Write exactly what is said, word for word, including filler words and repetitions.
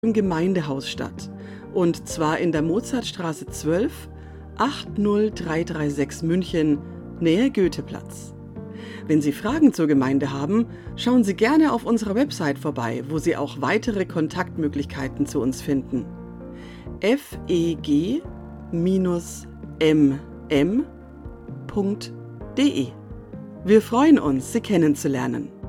im Gemeindehaus statt. Und zwar in der Mozartstraße zwölf, acht null drei drei sechs München, Nähe Goetheplatz. Wenn Sie Fragen zur Gemeinde haben, schauen Sie gerne auf unserer Website vorbei, wo Sie auch weitere Kontaktmöglichkeiten zu uns finden. f e g m m punkt d e. Wir freuen uns, Sie kennenzulernen.